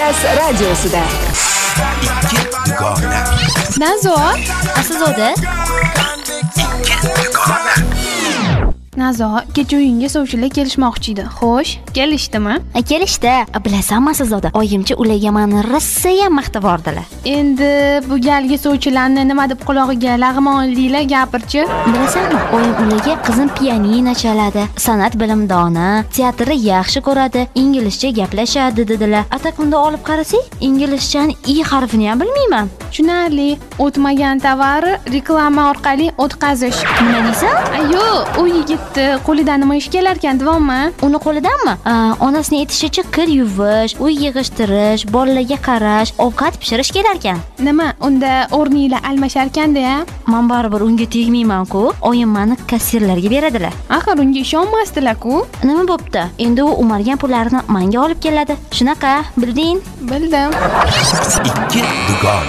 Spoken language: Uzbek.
Yo'lbars radiosida. Ikki dugona. Nazo, Aslida Nazo, kecha uyingga sovchilar kelishmoqchi edi. Xo'sh, kelishdimi? kelishdi. Bilasanmi Aslida, oyimchi ularga meni rossayam maqtab bordilar. Endi bu galgi sovchilarni nima deb qulog'iga lag'monliklar gapirchi? Bilasanmi, oyim ularga qizim pianino chaladi, san'at bilimdoni, teatrni yaxshi ko'radi, inglizcha gaplashadi dedilar. Atakunda olib qarasak, inglizchaning i harfini ham bilmayman. Tushunarli. O'tmagan tovarni reklama orqali o'tkazish. Nima deysan? Ayo, u yigitni qo'lidan nima ish kelar ekan, davommi? Uni qo'lidanmi? Onasining aytishicha kir yuvish, uy yig'ishtirish, bolalarga qarash, ovqat pishirish kelar ekan. Nima, unda o'rninglar almashar ekanda-ya? Men baribir unga tegmayman-ku. Oyim meni kassirlarga beradilar. Axir unga ishonmasdilar-ku. Nima bo'pti? Endi u umargan pullarini menga olib keladi. Shunaqa, bilding? Bildim. Ikki dugona.